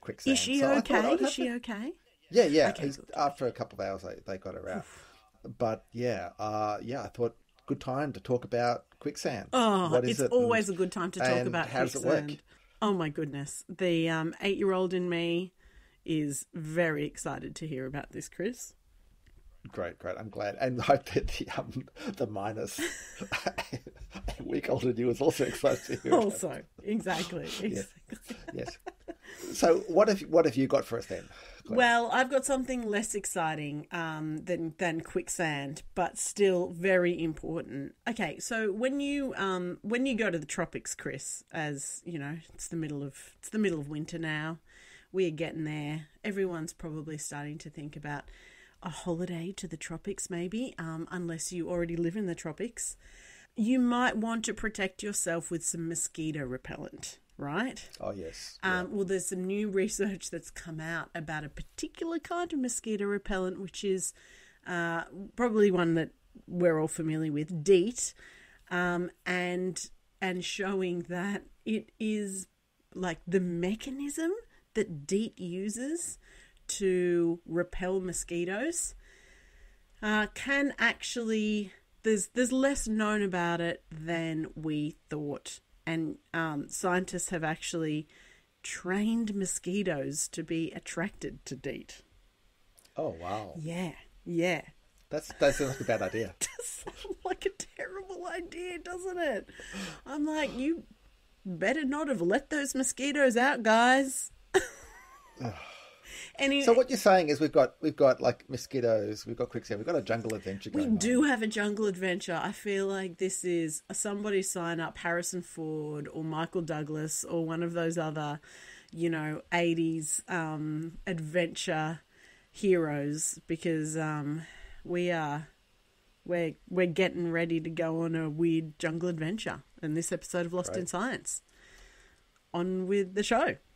quicksand. Is she So I okay? thought I'd Is have she to- okay? Yeah, yeah. Okay, good. After a couple of hours, they got her out. But I thought good time to talk about quicksand. Oh, What is it's it, always a good time to talk and about how does it work? quicksand. Oh my goodness. The 8-year-old in me is very excited to hear about this, Chris. Great, great. I'm glad, and I bet the minus a week older than you was also excited to hear. Also, exactly. Yes. Yes. So, what have you got for us then, Claire? Well, I've got something less exciting than quicksand, but still very important. Okay, so when you go to the tropics, Chris, as you know, it's the middle of winter now. We are getting there. Everyone's probably starting to think about a holiday to the tropics, maybe, unless you already live in the tropics. You might want to protect yourself with some mosquito repellent, right? Oh, yes. Well, there's some new research that's come out about a particular kind of mosquito repellent, which is probably one that we're all familiar with, DEET, and showing that it is like the mechanism that DEET uses to repel mosquitoes can actually there's less known about it than we thought, and scientists have actually trained mosquitoes to be attracted to DEET. Oh, wow. Yeah. That sounds like a bad idea. Does sound like a terrible idea, doesn't it? I'm like, you better not have let those mosquitoes out, guys. Anyway, So what you're saying is we've got like mosquitoes, we've got quicksand, we've got a jungle adventure we going do on. have a jungle adventure. I feel like this is somebody sign up Harrison Ford or Michael Douglas or one of those other, 80s adventure heroes, because we're getting ready to go on a weird jungle adventure in this episode of Lost in Science. On with the show.